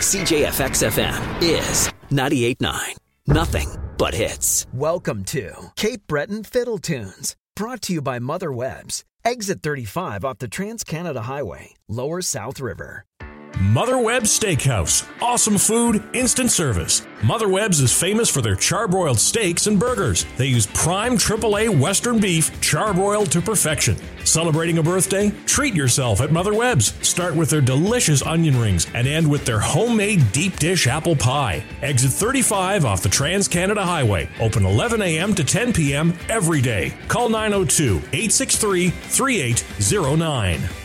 CJFX-FM is 98.9. Nothing but hits. Welcome to Cape Breton Fiddle Tunes, brought to you by Mother Webb's. Exit 35 off the Trans-Canada Highway, Lower South River. Mother Webb's Steakhouse. Awesome food, instant service. Mother Webb's is famous for their charbroiled steaks and burgers. They use prime AAA Western beef, charbroiled to perfection. Celebrating a birthday? Treat yourself at Mother Webb's. Start with their delicious onion rings and end with their homemade deep dish apple pie. Exit 35 off the Trans-Canada Highway. Open 11 a.m. to 10 p.m. every day. Call 902-863-3809.